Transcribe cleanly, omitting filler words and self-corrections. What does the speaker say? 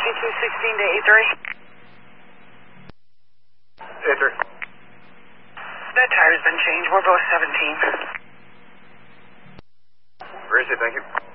2216 to A3. A3. That tire's been changed. We're both 17. Where is it? Thank you.